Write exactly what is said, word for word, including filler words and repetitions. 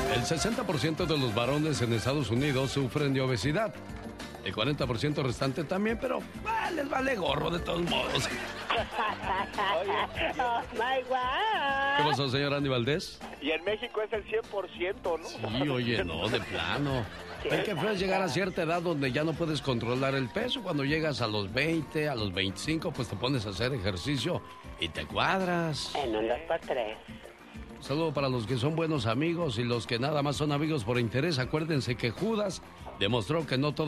El sesenta por ciento de los varones en Estados Unidos sufren de obesidad. El cuarenta por ciento restante también, pero ah, les vale gorro de todos modos. Oh, my God. ¿Qué pasó, señor Andy Valdés? Y en México es el cien por ciento, ¿no? Sí, oye, no, de plano. Es que feo es llegar a cierta edad donde ya no puedes controlar el peso. Cuando llegas a los veinte, a los veinticinco, pues te pones a hacer ejercicio y te cuadras. En un dos por tres. Un saludo para los que son buenos amigos y los que nada más son amigos por interés. Acuérdense que Judas demostró que no todo